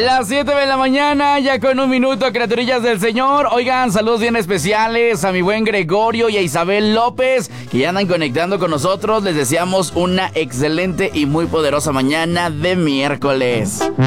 Las 7 de la mañana, ya con un minuto, criaturillas del Señor. Oigan, saludos bien especiales a mi buen Gregorio y a Isabel López, que ya andan conectando con nosotros. Les deseamos una excelente y muy poderosa mañana de miércoles.